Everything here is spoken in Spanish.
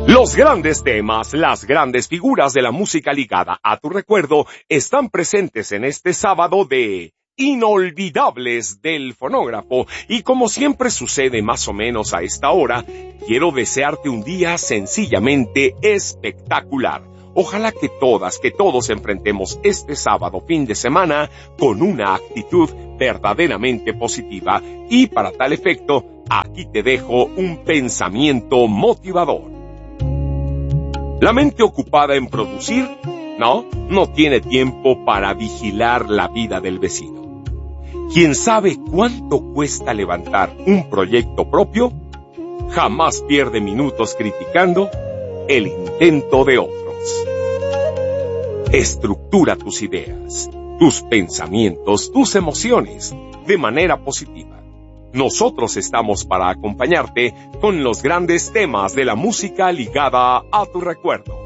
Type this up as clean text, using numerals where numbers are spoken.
Los grandes temas, las grandes figuras de la música ligada a tu recuerdo están presentes en este sábado de Inolvidables del Fonógrafo. Y como siempre sucede más o menos a esta hora, quiero desearte un día sencillamente espectacular. Ojalá que todos enfrentemos este sábado fin de semana con una actitud verdaderamente positiva. Y para tal efecto, aquí te dejo un pensamiento motivador. La mente ocupada en producir, no tiene tiempo para vigilar la vida del vecino. Quien sabe cuánto cuesta levantar un proyecto propio, jamás pierde minutos criticando el intento de otros. Estructura tus ideas, tus pensamientos, tus emociones de manera positiva. Nosotros estamos para acompañarte con los grandes temas de la música ligada a tu recuerdo.